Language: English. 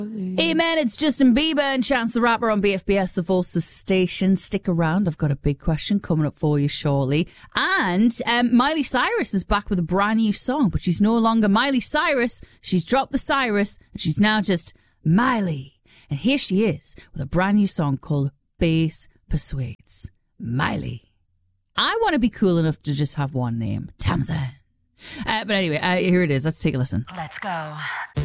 Amen, it's Justin Bieber and Chance the Rapper on BFBS, the Forces station. Stick around, I've got a big question coming up for you shortly. And Miley Cyrus is back with a brand new song, but she's no longer Miley Cyrus. She's dropped the Cyrus, and she's now just Miley. And here she is with a brand new song called Bass Persuades. Miley. I want to be cool enough to just have one name, Tamsin. But anyway, here it is. Let's take a listen. Let's go.